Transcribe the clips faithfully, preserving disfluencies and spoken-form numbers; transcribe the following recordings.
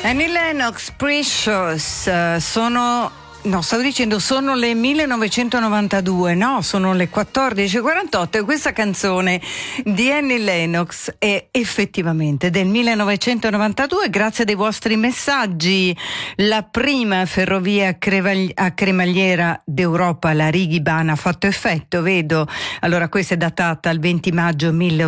Annie Lennox, Precious, uh, sono... No, stavo dicendo sono le millenovecentonovantadue, no, sono le quattordici e quarantotto e questa canzone di Annie Lennox è effettivamente del millenovecentonovantadue, grazie dei vostri messaggi. La prima ferrovia a cremagliera d'Europa, la Righi-Bana, ha fatto effetto, vedo. Allora questa è datata al venti maggio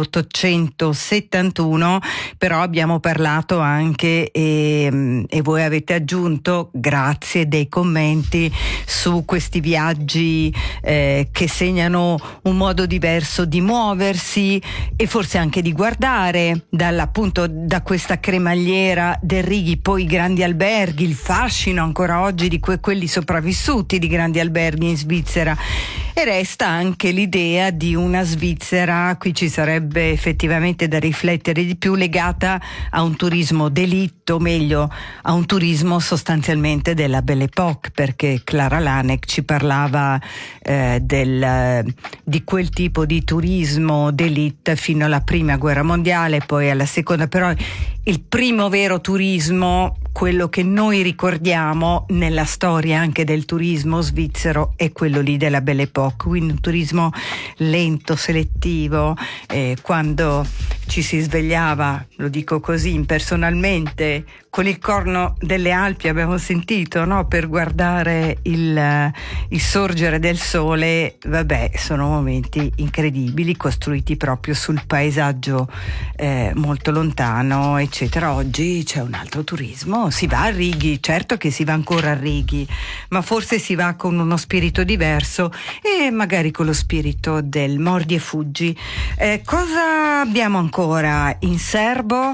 milleottocentosettantuno, però abbiamo parlato anche e, e voi avete aggiunto, grazie dei commenti, su questi viaggi eh, che segnano un modo diverso di muoversi e forse anche di guardare, dalla, appunto da questa cremagliera del Righi, poi i grandi alberghi, il fascino ancora oggi di que- quelli sopravvissuti di grandi alberghi in Svizzera, e resta anche l'idea di una Svizzera, qui ci sarebbe effettivamente da riflettere di più, legata a un turismo d'élite, o meglio a un turismo sostanzialmente della Belle Époque, perché Clara Lanek ci parlava eh, del, di quel tipo di turismo d'élite fino alla prima guerra mondiale, poi alla seconda, però il primo vero turismo, quello che noi ricordiamo nella storia anche del turismo svizzero, è quello lì della Belle Époque, quindi un turismo lento, selettivo, eh, quando ci si svegliava, lo dico così impersonalmente, con il corno delle Alpi, abbiamo sentito, no? Per guardare il, il sorgere del sole, vabbè, sono momenti incredibili, costruiti proprio sul paesaggio eh, molto lontano, eccetera. Oggi c'è un altro turismo, si va a Righi, certo che si va ancora a Righi, ma forse si va con uno spirito diverso e magari con lo spirito del mordi e fuggi. Eh, cosa abbiamo ancora in serbo?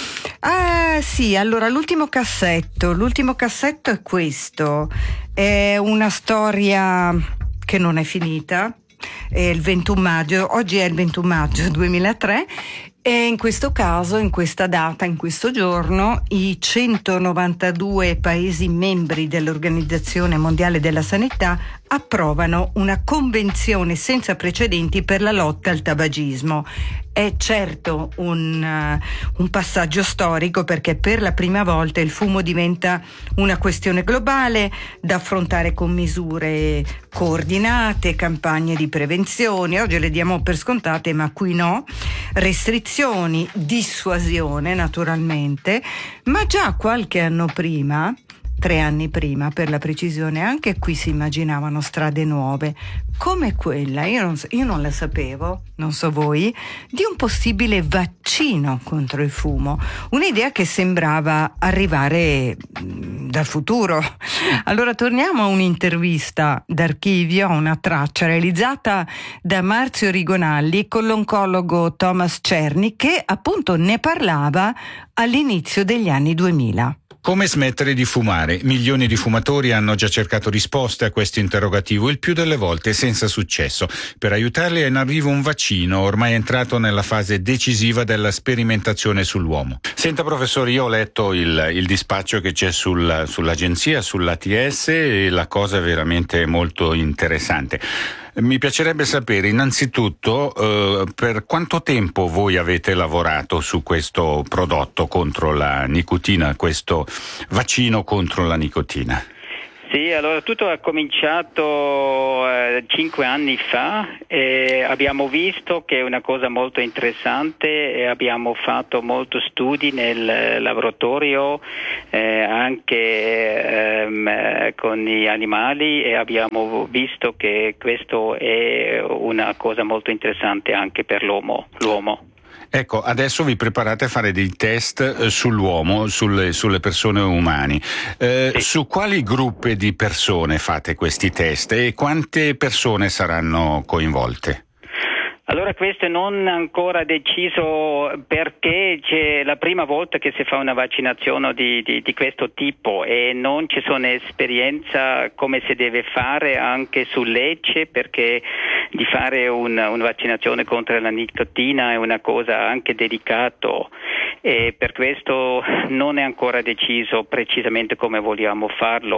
Ah sì, allora l'ultimo cassetto, l'ultimo cassetto è questo, è una storia che non è finita, è il ventuno maggio, oggi è il ventuno maggio duemilatré, e in questo caso, in questa data, in questo giorno, i centonovantadue paesi membri dell'Organizzazione Mondiale della Sanità approvano una convenzione senza precedenti per la lotta al tabagismo. È certo un, uh, un passaggio storico, perché per la prima volta il fumo diventa una questione globale da affrontare con misure coordinate, campagne di prevenzione. Oggi le diamo per scontate, ma qui no. Restrizioni, dissuasione naturalmente, ma già qualche anno prima, tre anni prima per la precisione, anche qui si immaginavano strade nuove, come quella, io non, io non la sapevo, non so voi, di un possibile vaccino contro il fumo, un'idea che sembrava arrivare mh, dal futuro. Allora torniamo a un'intervista d'archivio, a una traccia realizzata da Marzio Rigonalli con l'oncologo Thomas Cerny, che appunto ne parlava all'inizio degli anni duemila. Come smettere di fumare? Milioni di fumatori hanno già cercato risposte a questo interrogativo, il più delle volte senza successo. Per aiutarli è in arrivo un vaccino, ormai entrato nella fase decisiva della sperimentazione sull'uomo. Senta professore, io ho letto il, il dispaccio che c'è sul, sull'agenzia, sull'A T S, e la cosa è veramente molto interessante. Mi piacerebbe sapere innanzitutto eh, per quanto tempo voi avete lavorato su questo prodotto contro la nicotina, questo vaccino contro la nicotina. Sì, allora tutto è cominciato eh, cinque anni fa e abbiamo visto che è una cosa molto interessante e abbiamo fatto molti studi nel laboratorio eh, anche ehm, con gli animali, e abbiamo visto che questo è una cosa molto interessante anche per l'uomo. l'uomo. Ecco, adesso vi preparate a fare dei test eh, sull'uomo, sulle, sulle persone umane. Eh, sì. Su quali gruppi di persone fate questi test e quante persone saranno coinvolte? Allora questo non ancora deciso, perché c'è la prima volta che si fa una vaccinazione di, di, di questo tipo e non ci sono esperienza come si deve fare anche su lecce, perché di fare un, una vaccinazione contro la nicotina è una cosa anche delicata, e per questo non è ancora deciso precisamente come vogliamo farlo.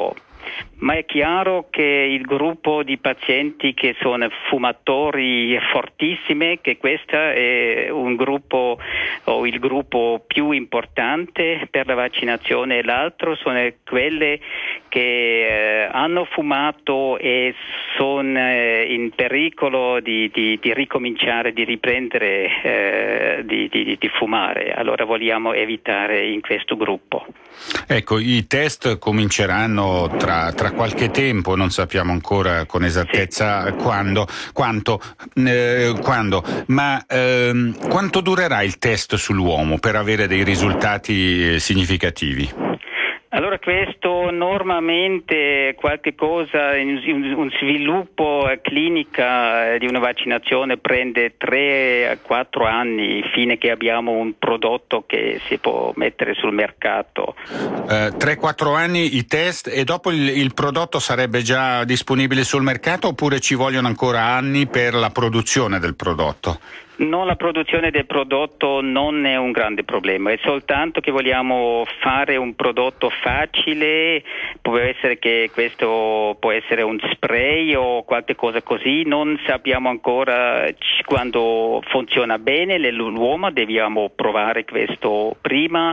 Ma è chiaro che il gruppo di pazienti che sono fumatori fortissimi, che questo è un gruppo o il gruppo più importante per la vaccinazione, e l'altro sono quelle che eh, hanno fumato e sono eh, in pericolo di, di, di ricominciare, di riprendere eh, di, di, di fumare. Allora vogliamo evitare in questo gruppo. Ecco, i test cominceranno tra, tra qualche tempo, non sappiamo ancora con esattezza sì. quando, quanto, eh, quando, ma ehm, quanto durerà il test sull'uomo per avere dei risultati significativi? Allora questo normalmente è qualche cosa, un sviluppo clinica di una vaccinazione prende tre a quattro anni fino che abbiamo un prodotto che si può mettere sul mercato. Eh, tre quattro anni i test e dopo il, il prodotto sarebbe già disponibile sul mercato oppure ci vogliono ancora anni per la produzione del prodotto? No, la produzione del prodotto non è un grande problema, è soltanto che vogliamo fare un prodotto facile, può essere che questo può essere un spray o qualche cosa così, non sappiamo ancora quando funziona bene l'uomo, dobbiamo provare questo prima,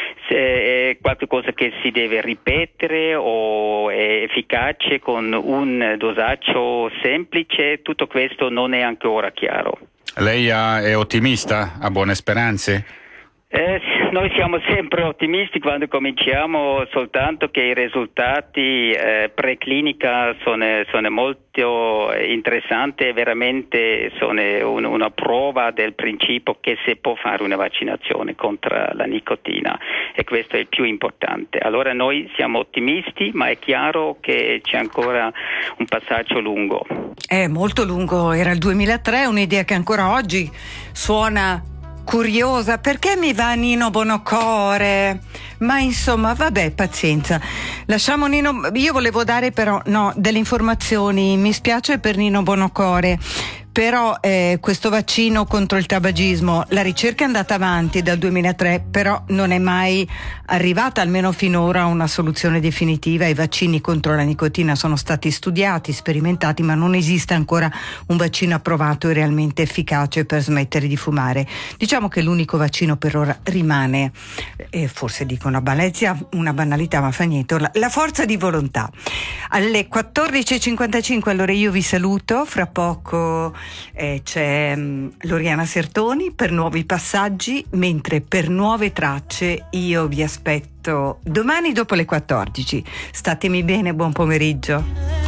se è qualcosa che si deve ripetere o è efficace con un dosaggio semplice, tutto questo non è ancora chiaro. Lei è ottimista? Ha buone speranze? Eh, noi siamo sempre ottimisti quando cominciamo, soltanto che i risultati eh, preclinica sono, sono molto interessanti e veramente sono un, una prova del principio che si può fare una vaccinazione contro la nicotina e questo è il più importante. Allora noi siamo ottimisti, ma è chiaro che c'è ancora un passaggio lungo. È molto lungo, era il duemilatré, un'idea che ancora oggi suona curiosa. Perché mi va Nino Buonocore? Ma insomma, vabbè, pazienza. Lasciamo Nino. Io volevo dare però no delle informazioni. Mi spiace per Nino Buonocore. Però eh, questo vaccino contro il tabagismo, la ricerca è andata avanti dal duemilatré, però non è mai arrivata, almeno finora, a una soluzione definitiva. I vaccini contro la nicotina sono stati studiati, sperimentati, ma non esiste ancora un vaccino approvato e realmente efficace per smettere di fumare. Diciamo che l'unico vaccino per ora rimane, e forse dico una banalità, una banalità, ma fa niente, la, la forza di volontà. Alle quattordici e cinquantacinque allora io vi saluto, fra poco Eh, c'è um, Loriana Sertoni per nuovi passaggi, mentre per nuove tracce io vi aspetto domani dopo le quattordici. Statemi bene, buon pomeriggio.